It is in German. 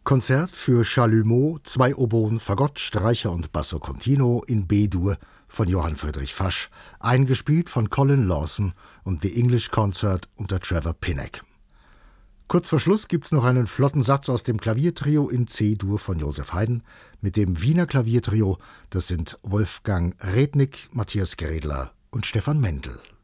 Konzert für Chalumeau, 2 Oboen, Fagott, Streicher und Basso Continuo in B-Dur von Johann Friedrich Fasch, eingespielt von Colin Lawson und The English Concert unter Trevor Pinnock. Kurz vor Schluss gibt's noch einen flotten Satz aus dem Klaviertrio in C-Dur von Joseph Haydn mit dem Wiener Klaviertrio, das sind Wolfgang Rednick, Matthias Grädler und Stefan Mendel.